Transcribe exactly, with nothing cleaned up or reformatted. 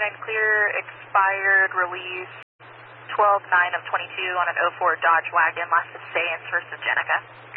nine, clear expired release twelve nine of twenty-two on an oh four Dodge wagon, last stay in First of Jenica.